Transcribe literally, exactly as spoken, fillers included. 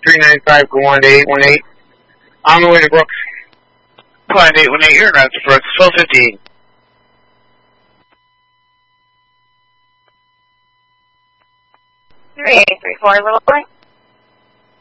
three nine five, go on to eight one eight. On the way to Brooks. Flight eight one eight, you're not to Brooks, twelve fifteen. three eight three four, little boy.